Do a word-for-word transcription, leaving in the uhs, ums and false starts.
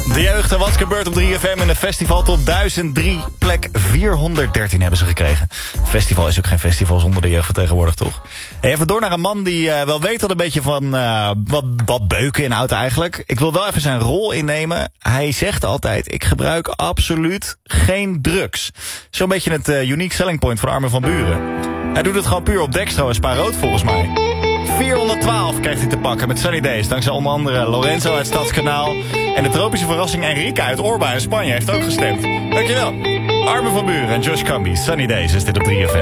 De jeugd en wat gebeurt op drie F M in een festival tot duizend drie, plek vierhonderddertien hebben ze gekregen. Festival is ook geen festival zonder de jeugd van tegenwoordig, toch? Hey, even door naar een man die uh, wel weet dat een beetje van uh, wat, wat beuken inhoudt eigenlijk. Ik wil wel even zijn rol innemen. Hij zegt altijd, ik gebruik absoluut geen drugs. Zo'n beetje het uh, unique selling point van Armin van Buuren. Hij doet het gewoon puur op Dextro en Spa Rood volgens mij. vierhonderdtwaalf krijgt hij te pakken met Sunny Days. Dankzij onder andere Lorenzo uit Stadskanaal. En de tropische verrassing Enrique uit Orba in Spanje heeft ook gestemd. Dankjewel. Armin van Buuren en Josh Camby. Sunny Days is dit op drie F M.